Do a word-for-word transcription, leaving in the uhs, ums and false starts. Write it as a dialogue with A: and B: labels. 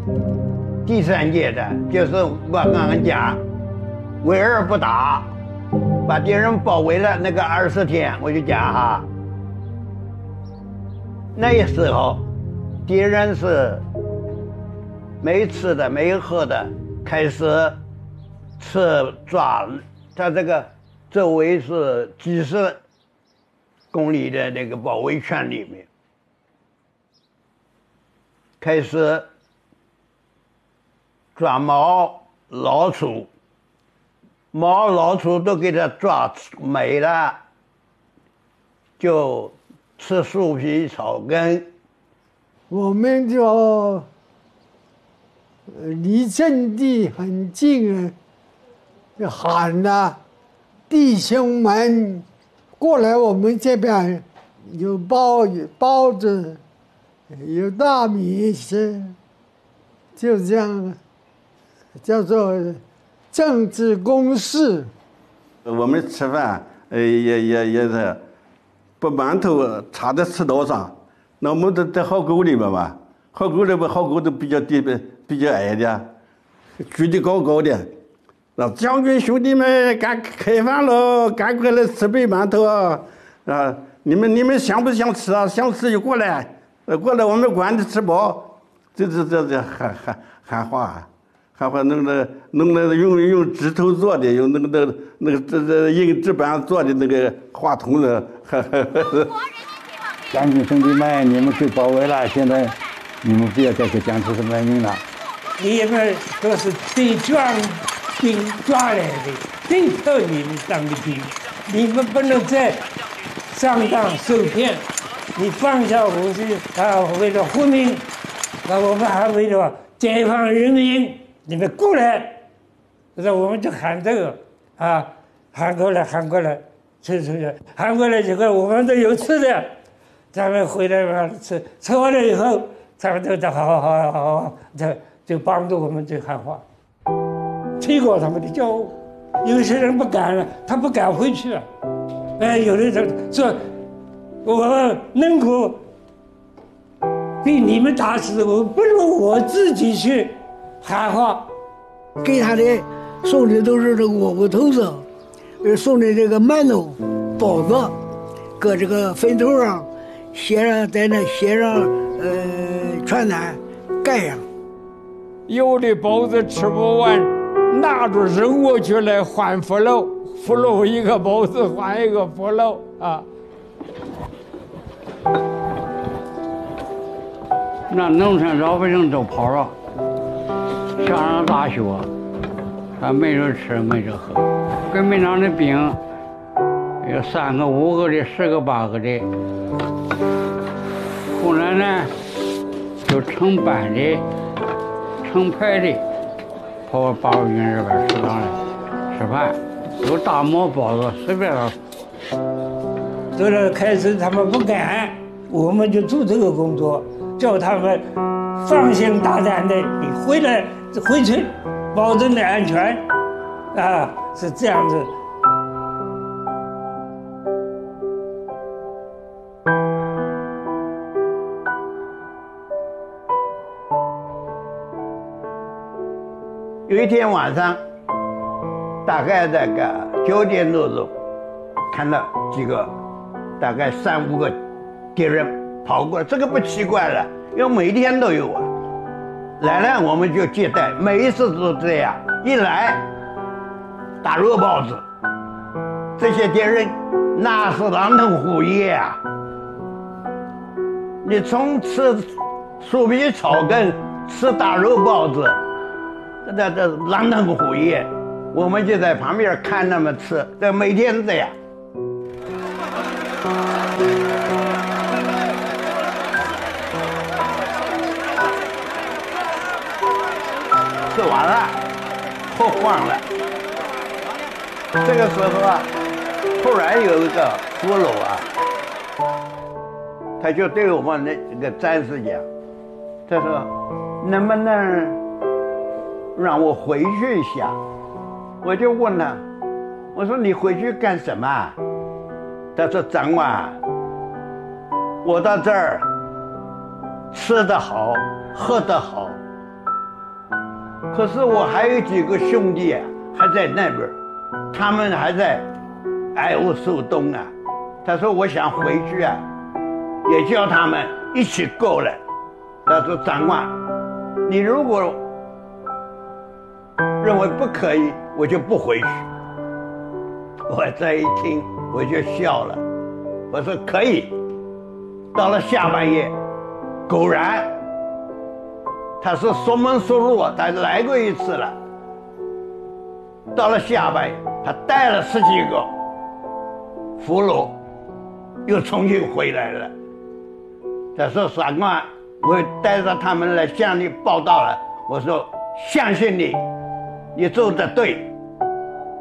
A: 第三届的就是我刚刚讲，围而不打，把敌人包围了那个二十天，我就讲哈，那时候敌人是没吃的没喝的，开始吃抓，他这个周围是几十公里的那个包围圈里面，开始抓猫老鼠，猫老鼠都给它抓没了，就吃树皮草根。
B: 我们就离阵地很近，就喊呐，弟兄们过来，我们这边有包有包子，有大米吃，就这样，叫做政治攻势。
C: 我们吃饭，呃，也也也是把馒头插在石头上，那我们在在壕沟里边吧，壕沟里边壕沟都比较低比较矮的，举得高高的。那将军兄弟们，赶开饭喽！赶快来吃杯馒头啊！啊，你们你们想不想吃啊？想吃就过来，呃，过来我们管着吃饱。这这这这喊喊喊话，喊话弄那弄那用用指头做的，用那个那个那个这这硬纸板做的那个话筒的。
D: 将军兄弟们，你们被包围了，现在你们不要再给僵尸是卖命了。
E: 你们都是被抓兵抓来的，被迫你们当的兵，你们不能再上当受骗。你放下武器啊，为了护民，那我们还为了解放人民，你们过来，那我们就喊这个啊，喊过来，喊过来，吃出去，喊过来以后，我们都有吃的，咱们回来嘛吃，吃完了以后，他们都好好好好好，就就帮助我们这喊话。推过他们的教务，有些人不敢了，他不敢回去啊。哎，有的人说，我能够被你们打死，我不如我自己去喊话。
B: 给他的送的都是这个窝窝头子，呃，送的这个馒头、包子，搁这个坟头上写上，在那写上呃传单盖上。
F: 有的包子吃不完，拿着扔过去来换俘虏，俘虏一个包子换一个俘虏啊。
D: 那农村老百姓都跑了，上上大学，还没着吃没着喝。革命党的兵有三个五个的，十个八个的，后来呢就成班的成排的跑八路军这边食堂来吃饭，有大馍包子随便了。
E: 到了开始他们不敢，我们就做这个工作，叫他们放心大胆的，你回来回去，保证你安全，啊，是这样子。
A: 有一天晚上，大概这个九点多钟，看到几个，大概三五个敌人跑过来，这个不奇怪了，因为每天都有啊。来了我们就接待，每一次都这样，一来打肉包子，这些敌人那是狼吞虎咽啊！你从吃树皮草根，吃大肉包子。这这狼吞虎咽，我们就在旁边看他们吃，这每天这样。吃完了，喝慌了。这个时候啊，突然有一个俘虏啊，他就对我们那这个战士讲，他说：“能不能让我回去一下？”我就问他，我说：“你回去干什么？”他说：“长官，我到这儿吃得好，喝得好， 可是我还有几个兄弟啊，还在那边，他们还在爱屋受冻啊。他说我想回去啊，也叫他们一起过来。他说长官，你如果认为不可以，我就不回去。我这一听我就笑了，我说可以。到了下半夜，果然他是说门说路，他来过一次了。到了下半夜，他带了十几个俘虏又重新回来了。他说长官，我带着他们来向你报道了。我说相信你，你做得对。